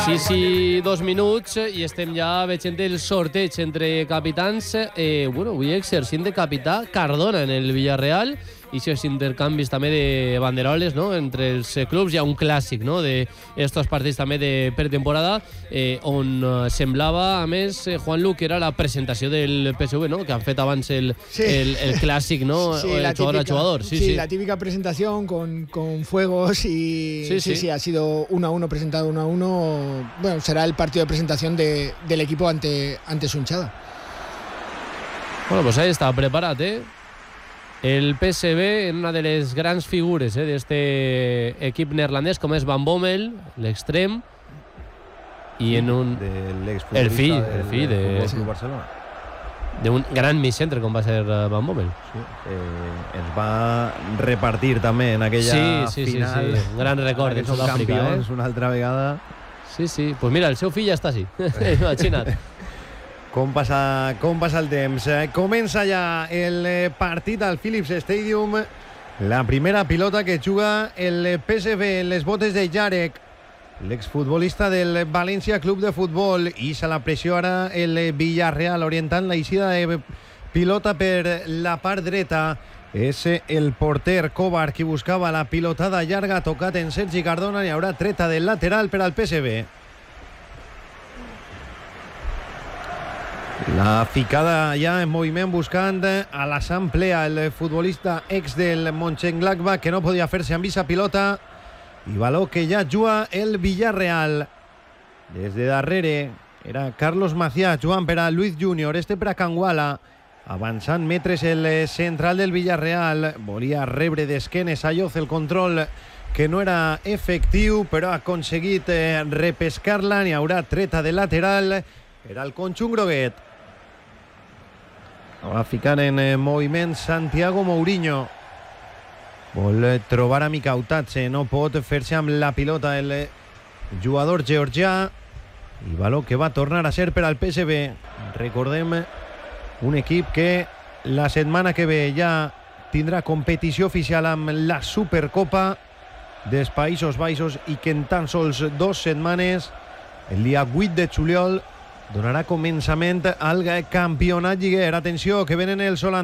Sí, 2 minuts i estem ja veient el sorteig entre capitans. Avui exercint de capità Cardona en el Villarreal i aquests intercanvis també de banderoles, no?, entre els clubs. Hi ha un clàssic, no?, d'estos partits també de pretemporada, on semblava, a més, Juanlu, que era la presentació del PSV, no?, que han fet abans el clàssic, no?, sí, jugador a jugador. Sí, la típica presentación con fuegos y sí, ha sido 1-1, presentado 1-1. Bueno, será el partido de presentación del equipo ante su hinchada. Bueno, pues ahí está, preparat, el PSV en una de les grans figures d'este equip neerlandès, com és Van Bommel, l'extrem, i en un... El fill de Barcelona. D'un gran mig-centre com va ser Van Bommel. Sí, ens va repartir també en aquella final. Sí, un gran record de Sud-àfrica. Una altra vegada. Sí, pues mira, el seu fill ja està així. Imagina't. Com passa el temps. Comença ja el partit al Philips Stadium. La primera pilota que juga el PSV en les botes de Jarek, l'exfutbolista del València Club de Futbol, i se la pressió ara el Villarreal, orientant la eixida de pilota per la part dreta. És el porter Kovar qui buscava la pilotada llarga, tocat en Sergi Cardona. Hi haurà treta del lateral per al PSV. La ficada ja en moviment buscant a l'assemblea el futbolista ex del Mönchengladbach, que no podia fer-se amb aquesta pilota, i baló que ja juga el Villarreal. Des de darrere era Carlos Macià jugant per a Luis Junior, per a Canguala, avançant metres el central del Villarreal. Volia rebre d'esquenes a Lloz el control, que no era efectiu, però ha aconseguit repescar-la. N'hi haurà treta de lateral per al conjunt groguet. Va ficar en moviment Santiago Mourinho. Vol trobar a Mikautatse, no pot fer-se amb la pilota el jugador georgià, i baló que va tornar a ser per al PSV. Recordem, un equip que la setmana que ve ja tindrà competició oficial amb la Supercopa dels Països Baixos, i que en tan sols 2 setmanes, el dia 8 de juliol, donarà començament al campionat lliguer. Atenció, que venen els holandesos.